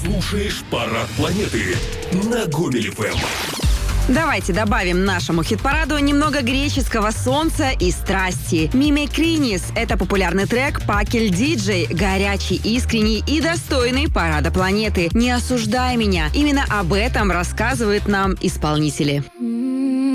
слушаешь «Парад планеты» на Гомель ФМ. Давайте добавим нашему хит-параду немного греческого солнца и страсти. Миме Кринис — это популярный трек Пакель Диджей, горячий, искренний и достойный парада планеты. Не осуждай меня. Именно об этом рассказывают нам исполнители.